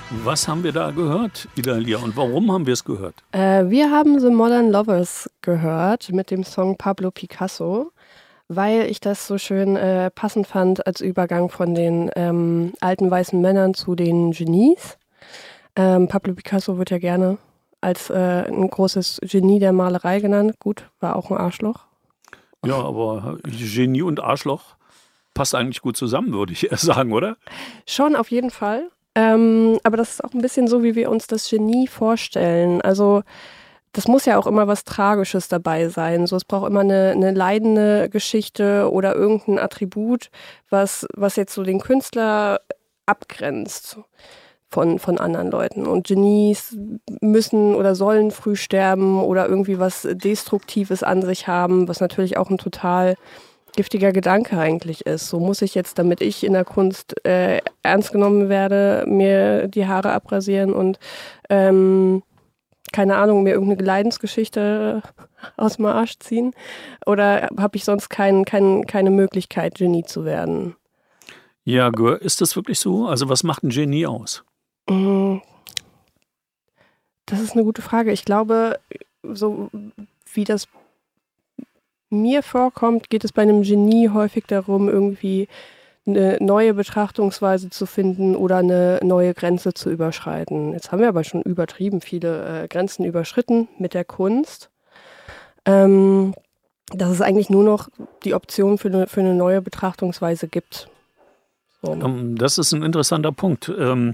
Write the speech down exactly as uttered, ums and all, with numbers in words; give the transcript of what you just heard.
Was haben wir da gehört, Idalia, und warum haben wir es gehört? Äh, wir haben The Modern Lovers gehört mit dem Song Pablo Picasso, weil ich das so schön äh, passend fand als Übergang von den ähm, alten weißen Männern zu den Genies. Ähm, Pablo Picasso wird ja gerne als äh, ein großes Genie der Malerei genannt. Gut, war auch ein Arschloch. Ja, aber Genie und Arschloch passt eigentlich gut zusammen, würde ich eher sagen, oder? Schon, auf jeden Fall. Ähm, aber das ist auch ein bisschen so, wie wir uns das Genie vorstellen. Also das muss ja auch immer was Tragisches dabei sein. So, es braucht immer eine, eine leidende Geschichte oder irgendein Attribut, was, was jetzt so den Künstler abgrenzt von, von anderen Leuten. Und Genies müssen oder sollen früh sterben oder irgendwie was Destruktives an sich haben, was natürlich auch ein total giftiger Gedanke eigentlich ist. So muss ich jetzt, damit ich in der Kunst äh, ernst genommen werde, mir die Haare abrasieren und ähm, keine Ahnung, mir irgendeine Leidensgeschichte aus dem Arsch ziehen? Oder habe ich sonst kein, kein, keine Möglichkeit, Genie zu werden? Ja, Gör, ist das wirklich so? Also was macht ein Genie aus? Das ist eine gute Frage. Ich glaube, so wie das mir vorkommt, geht es bei einem Genie häufig darum, irgendwie eine neue Betrachtungsweise zu finden oder eine neue Grenze zu überschreiten. Jetzt haben wir aber schon übertrieben viele äh, Grenzen überschritten mit der Kunst. Ähm, dass es eigentlich nur noch die Option für eine, für eine neue Betrachtungsweise gibt. So. Ähm, das ist ein interessanter Punkt. Ähm,